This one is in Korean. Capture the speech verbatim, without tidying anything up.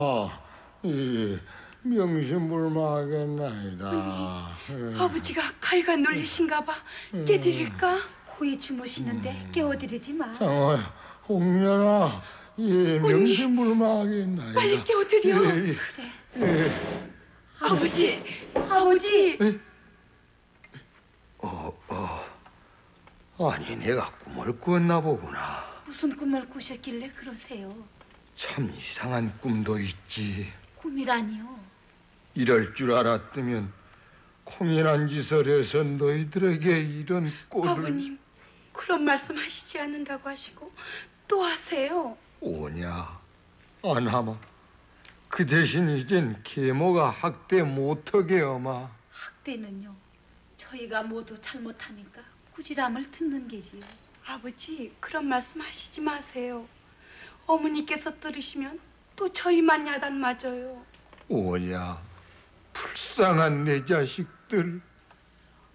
아, 이 명심불망하겠나이다. 아니, 아버지가 가위가 눌리신가 봐. 깨드릴까? 고이 주무시는데 깨워드리지 마. 상호야, 홍련아, 예, 명심불망하겠나이다. 빨리 깨워드려. 예, 예. 그래. 예. 아버지, 아버지. 에? 어, 어. 아니, 내가 꿈을 꿨나 보구나. 무슨 꿈을 꾸셨길래 그러세요? 참 이상한 꿈도 있지. 꿈이라니요. 이럴 줄 알았으면 콩이란 짓을 해서 너희들에게 이런 꼴을... 아버님, 그런 말씀 하시지 않는다고 하시고 또 하세요. 오냐, 안하마. 그 대신 이젠 계모가 학대 못하게 어마. 학대는요, 저희가 모두 잘못하니까 꾸지람을 듣는 게지요. 아버지, 그런 말씀 하시지 마세요. 어머니께서 들으시면 또 저희만 야단 맞아요. 오냐, 불쌍한 내 자식들.